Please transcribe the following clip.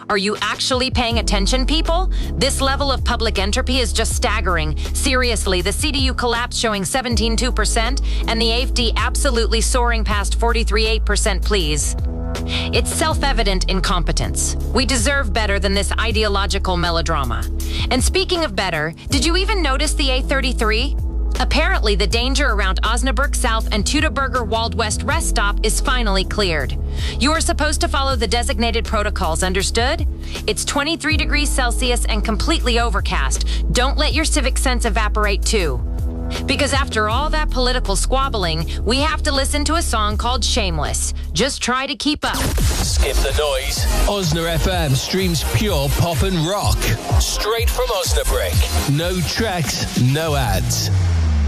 Are you actually paying attention, people? This level of public entropy is just staggering. Seriously, the CDU collapse showing 17.2% and the AfD absolutely soaring past 43.8%, please. It's self-evident incompetence. We deserve better than this ideological melodrama. And speaking of better, did you even notice the A33? Apparently, the danger around Osnabrück South and Teutoburger Wald West rest stop is finally cleared. You are supposed to follow the designated protocols, understood? It's 23 degrees Celsius and completely overcast. Don't let your civic sense evaporate too. Because after all that political squabbling, we have to listen to a song called Shameless. Just try to keep up. Skip the noise. Osna FM streams pure pop and rock. Straight from Osnabrück. No tracks, no ads.